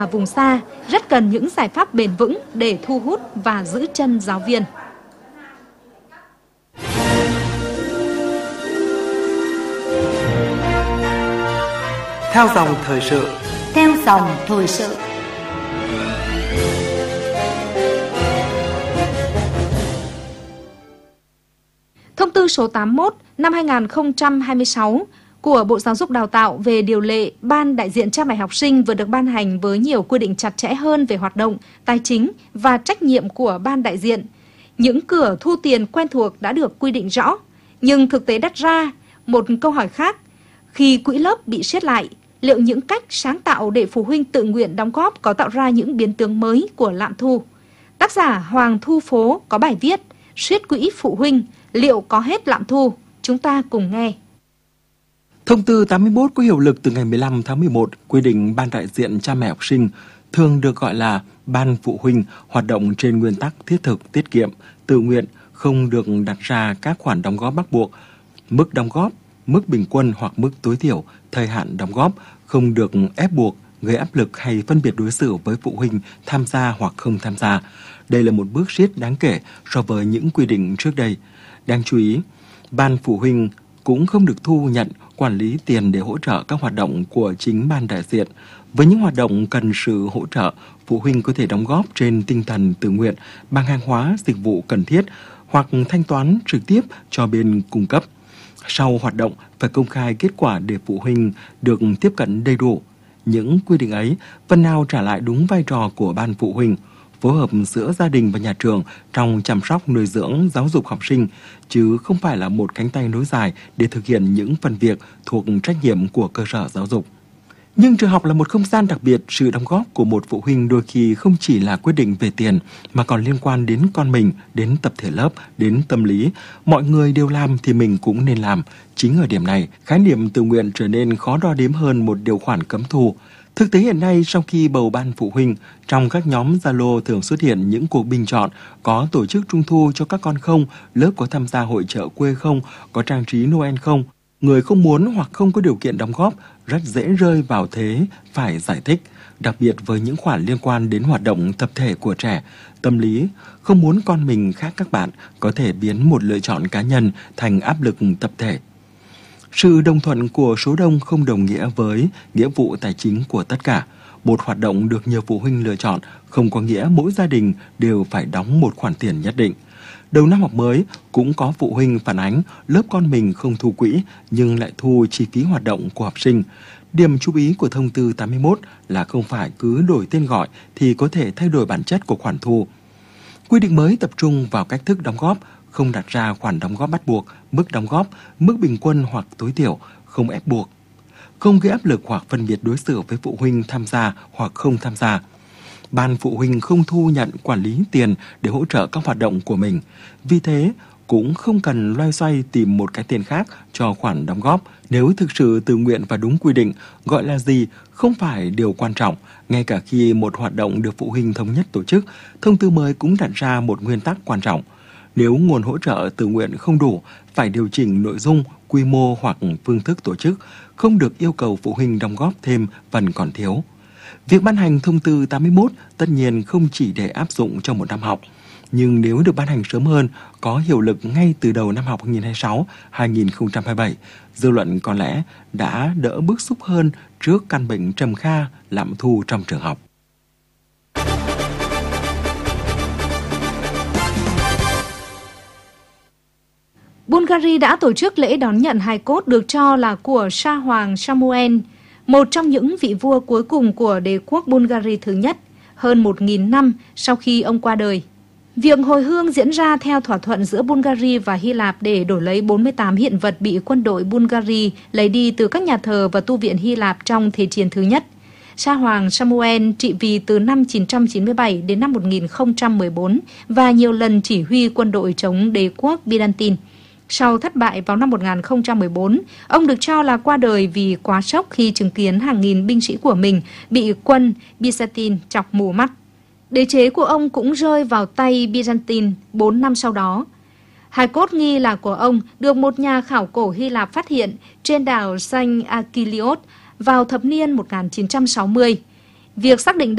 Vùng xa rất cần những giải pháp bền vững để thu hút và giữ chân giáo viên. Theo dòng thời sự. Theo dòng thời sự. Thông tư số 81 năm 2026 của Bộ Giáo dục Đào tạo về điều lệ Ban đại diện cha mẹ học sinh vừa được ban hành với nhiều quy định chặt chẽ hơn về hoạt động, tài chính và trách nhiệm của ban đại diện. Những cửa thu tiền quen thuộc đã được quy định rõ, nhưng thực tế đặt ra một câu hỏi khác. Khi quỹ lớp bị siết lại, liệu những cách sáng tạo để phụ huynh tự nguyện đóng góp có tạo ra những biến tướng mới của lạm thu? Tác giả Hoàng Thu Phố có bài viết Siết quỹ phụ huynh, liệu có hết lạm thu? Chúng ta cùng nghe. Thông tư 81 có hiệu lực từ ngày 15 tháng 11 quy định ban đại diện cha mẹ học sinh, thường được gọi là ban phụ huynh, hoạt động trên nguyên tắc thiết thực, tiết kiệm, tự nguyện, không được đặt ra các khoản đóng góp bắt buộc, mức đóng góp, mức bình quân hoặc mức tối thiểu, thời hạn đóng góp, không được ép buộc, gây áp lực hay phân biệt đối xử với phụ huynh tham gia hoặc không tham gia. Đây là một bước siết đáng kể so với những quy định trước đây. Đáng chú ý, ban phụ huynh cũng không được thu nhận, quản lý tiền để hỗ trợ các hoạt động của chính ban đại diện. Với những hoạt động cần sự hỗ trợ, phụ huynh có thể đóng góp trên tinh thần tự nguyện bằng hàng hóa, dịch vụ cần thiết hoặc thanh toán trực tiếp cho bên cung cấp. Sau hoạt động, phải công khai kết quả để phụ huynh được tiếp cận đầy đủ. Những quy định ấy phần nào trả lại đúng vai trò của ban phụ huynh, phối hợp giữa gia đình và nhà trường trong chăm sóc nuôi dưỡng giáo dục học sinh, chứ không phải là một cánh tay nối dài để thực hiện những phần việc thuộc trách nhiệm của cơ sở giáo dục. Nhưng trường học là một không gian đặc biệt, sự đóng góp của một phụ huynh đôi khi không chỉ là quyết định về tiền mà còn liên quan đến con mình, đến tập thể lớp, đến tâm lý. Mọi người đều làm thì mình cũng nên làm. Chính ở điểm này, khái niệm tự nguyện trở nên khó đo đếm hơn một điều khoản cấm thu. Thực tế hiện nay, sau khi bầu ban phụ huynh, trong các nhóm Zalo thường xuất hiện những cuộc bình chọn, có tổ chức trung thu cho các con không, lớp có tham gia hội chợ quê không, có trang trí Noel không. Người không muốn hoặc không có điều kiện đóng góp rất dễ rơi vào thế phải giải thích, đặc biệt với những khoản liên quan đến hoạt động tập thể của trẻ. Tâm lý không muốn con mình khác các bạn có thể biến một lựa chọn cá nhân thành áp lực tập thể. Sự đồng thuận của số đông không đồng nghĩa với nghĩa vụ tài chính của tất cả. Một hoạt động được nhiều phụ huynh lựa chọn không có nghĩa mỗi gia đình đều phải đóng một khoản tiền nhất định. Đầu năm học mới cũng có phụ huynh phản ánh lớp con mình không thu quỹ nhưng lại thu chi phí hoạt động của học sinh. Điểm chú ý của thông tư 81 là không phải cứ đổi tên gọi thì có thể thay đổi bản chất của khoản thu. Quy định mới tập trung vào cách thức đóng góp, không đặt ra khoản đóng góp bắt buộc, mức đóng góp, mức bình quân hoặc tối thiểu, không ép buộc, không gây áp lực hoặc phân biệt đối xử với phụ huynh tham gia hoặc không tham gia. Ban phụ huynh không thu nhận quản lý tiền để hỗ trợ các hoạt động của mình. Vì thế, cũng không cần loay xoay tìm một cái tên khác cho khoản đóng góp. Nếu thực sự tự nguyện và đúng quy định, gọi là gì không phải điều quan trọng. Ngay cả khi một hoạt động được phụ huynh thống nhất tổ chức, thông tư mới cũng đặt ra một nguyên tắc quan trọng. Nếu nguồn hỗ trợ tự nguyện không đủ, phải điều chỉnh nội dung, quy mô hoặc phương thức tổ chức, không được yêu cầu phụ huynh đóng góp thêm phần còn thiếu. Việc ban hành thông tư 81 tất nhiên không chỉ để áp dụng cho một năm học, nhưng nếu được ban hành sớm hơn, có hiệu lực ngay từ đầu năm học 2026-2027, dư luận có lẽ đã đỡ bức xúc hơn trước căn bệnh trầm kha lạm thu trong trường học. Bulgaria đã tổ chức lễ đón nhận hài cốt được cho là của Sa Hoàng Samuel, một trong những vị vua cuối cùng của đế quốc Bulgaria thứ nhất, hơn 1.000 năm sau khi ông qua đời. Việc hồi hương diễn ra theo thỏa thuận giữa Bulgaria và Hy Lạp để đổi lấy 48 hiện vật bị quân đội Bulgaria lấy đi từ các nhà thờ và tu viện Hy Lạp trong Thế chiến thứ nhất. Sa Hoàng Samuel trị vì từ năm 997 đến năm 1014 và nhiều lần chỉ huy quân đội chống đế quốc Byzantine. Sau thất bại vào năm 1014, ông được cho là qua đời vì quá sốc khi chứng kiến hàng nghìn binh sĩ của mình bị quân Byzantine chọc mù mắt. Đế chế của ông cũng rơi vào tay Byzantine 4 năm sau đó. Hài cốt nghi là của ông được một nhà khảo cổ Hy Lạp phát hiện trên đảo Saint Achilleos vào thập niên 1960. Việc xác định